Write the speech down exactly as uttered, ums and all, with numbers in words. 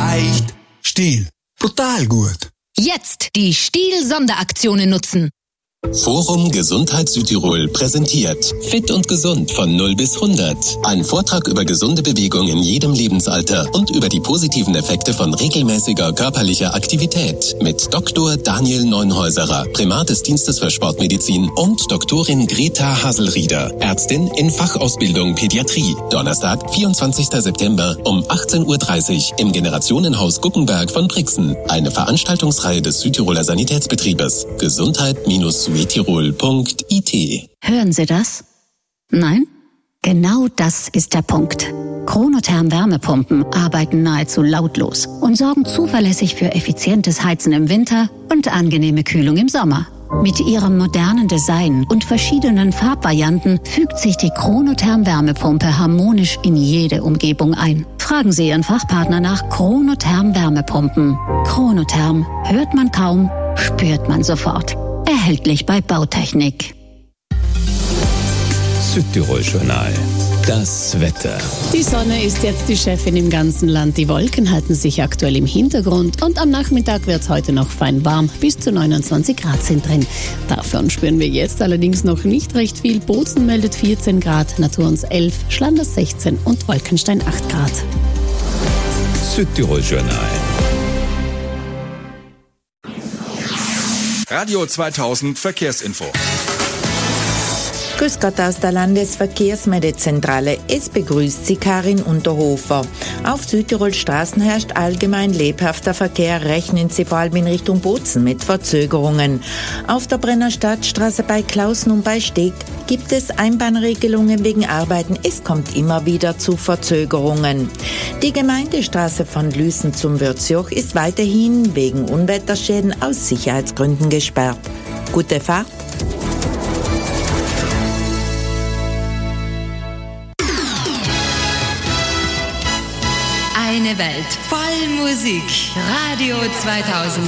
leicht. Stihl. Brutal gut. Jetzt die Stihl-Sonderaktionen nutzen. Forum Gesundheit Südtirol präsentiert Fit und Gesund von null bis hundert. Ein Vortrag über gesunde Bewegung in jedem Lebensalter und über die positiven Effekte von regelmäßiger körperlicher Aktivität mit Doktor Daniel Neunhäuserer, Primat des Dienstes für Sportmedizin, und Doktorin Greta Haselrieder, Ärztin in Fachausbildung Pädiatrie. Donnerstag, vierundzwanzigster September um achtzehn Uhr dreißig im Generationenhaus Guckenberg von Brixen. Eine Veranstaltungsreihe des Südtiroler Sanitätsbetriebes. Gesundheit-südtirol punkt I T. Hören Sie das? Nein? Genau das ist der Punkt. Chronotherm Wärmepumpen arbeiten nahezu lautlos und sorgen zuverlässig für effizientes Heizen im Winter und angenehme Kühlung im Sommer. Mit ihrem modernen Design und verschiedenen Farbvarianten fügt sich die Chronotherm Wärmepumpe harmonisch in jede Umgebung ein. Fragen Sie Ihren Fachpartner nach Chronotherm Wärmepumpen. Chronotherm hört man kaum, spürt man sofort. Erhältlich bei Bautechnik. Südtirol Journal. Das Wetter. Die Sonne ist jetzt die Chefin im ganzen Land. Die Wolken halten sich aktuell im Hintergrund und am Nachmittag wird es heute noch fein warm. Bis zu neunundzwanzig Grad sind drin. Davon spüren wir jetzt allerdings noch nicht recht viel. Bozen meldet vierzehn Grad, Naturns elf, Schlanders sechzehn und Wolkenstein acht Grad. Südtirol Journal. Radio zweitausend Verkehrsinfo. Grüß Gott aus der Landesverkehrsmeldezentrale. Es begrüßt Sie Karin Unterhofer. Auf Südtirol Straßen herrscht allgemein lebhafter Verkehr. Rechnen Sie vor allem in Richtung Bozen mit Verzögerungen. Auf der Brenner Stadtstraße bei Klausen und bei Steg gibt es Einbahnregelungen wegen Arbeiten. Es kommt immer wieder zu Verzögerungen. Die Gemeindestraße von Lüßen zum Würzjoch ist weiterhin wegen Unwetterschäden aus Sicherheitsgründen gesperrt. Gute Fahrt. Eine Welt voll Musik. Radio zweitausend.